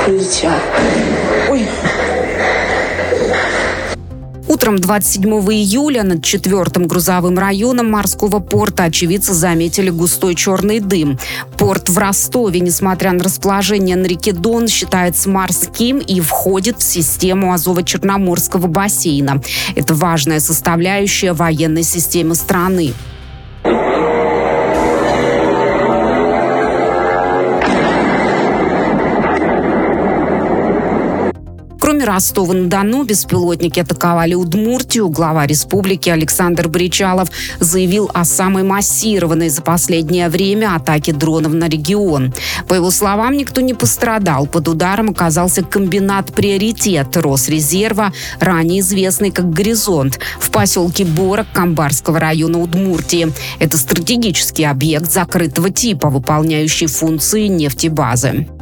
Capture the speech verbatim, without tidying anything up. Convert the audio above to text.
укрытия. Ой. Утром двадцать седьмого июля над четвертым грузовым районом морского порта очевидцы заметили густой черный дым. Порт в Ростове, несмотря на расположение на реке Дон, считается морским и входит в систему Азово-Черноморского бассейна. Это важная составляющая военной системы страны. Кроме Ростова-на-Дону, беспилотники атаковали Удмуртию. Глава республики Александр Бричалов заявил о самой массированной за последнее время атаке дронов на регион. По его словам, никто не пострадал. Под ударом оказался комбинат «Приоритет» Росрезерва, ранее известный как «Горизонт», в поселке Борок Камбарского района Удмуртии. Это стратегический объект закрытого типа, выполняющий функции нефтебазы.